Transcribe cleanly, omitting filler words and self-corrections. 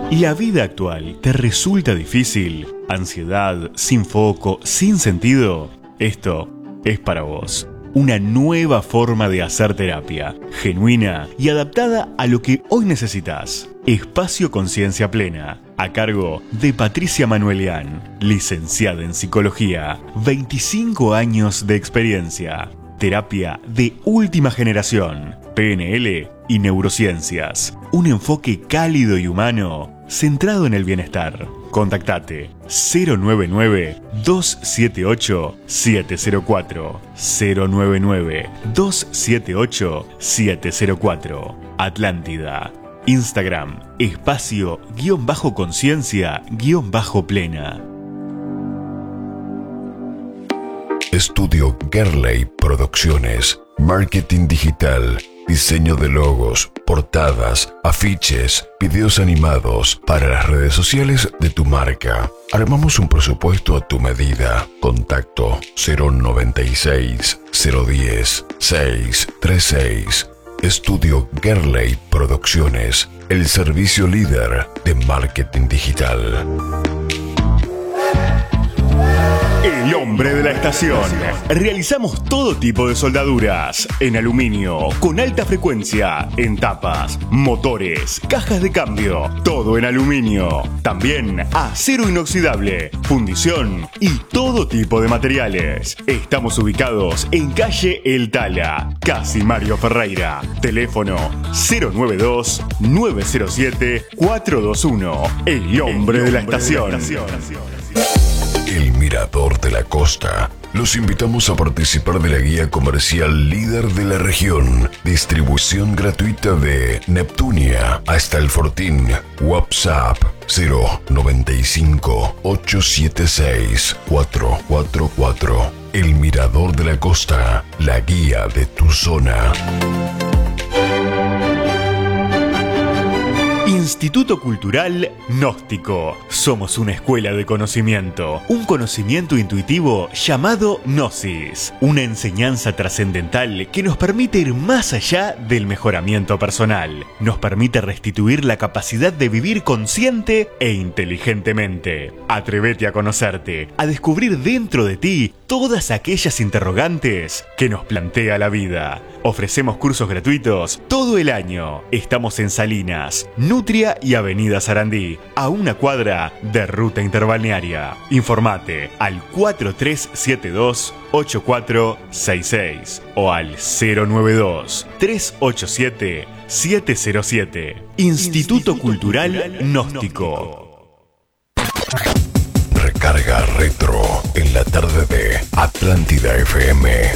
¿La vida actual te resulta difícil? ¿Ansiedad, sin foco, sin sentido? Esto es para vos. Una nueva forma de hacer terapia, genuina y adaptada a lo que hoy necesitas. Espacio Conciencia Plena, a cargo de Patricia Manuelian, licenciada en Psicología, 25 años de experiencia. Terapia de última generación, PNL y neurociencias. Un enfoque cálido y humano, centrado en el bienestar. Contactate 099-278-704. 099-278-704. Atlántida. Instagram, espacio-conciencia-plena. Estudio Gerley Producciones, marketing digital, diseño de logos, portadas, afiches, videos animados para las redes sociales de tu marca. Armamos un presupuesto a tu medida. Contacto 096 010 636. Estudio Gerley Producciones, el servicio líder de marketing digital. El hombre de la estación. Realizamos todo tipo de soldaduras en aluminio, con alta frecuencia, en tapas, motores, cajas de cambio, todo en aluminio. También acero inoxidable, fundición y todo tipo de materiales. Estamos ubicados en calle El Tala, casi Mario Ferreira. Teléfono 092-907-421. El hombre de la estación. El Mirador de la Costa. Los invitamos a participar de la guía comercial líder de la región. Distribución gratuita de Neptunia hasta el Fortín. WhatsApp 095-876-444. El Mirador de la Costa. La guía de tu zona. Instituto Cultural Gnóstico. Somos una escuela de conocimiento, un conocimiento intuitivo llamado Gnosis, una enseñanza trascendental que nos permite ir más allá del mejoramiento personal, nos permite restituir la capacidad de vivir consciente e inteligentemente. Atrévete a conocerte, a descubrir dentro de ti todas aquellas interrogantes que nos plantea la vida. Ofrecemos cursos gratuitos todo el año. Estamos en Salinas, Nutria y Avenida Sarandí, a una cuadra de Ruta Interbalnearia. Informate al 4372-8466 o al 092-387-707. Instituto Cultural Gnóstico. Recarga retro en la tarde de Atlántida FM.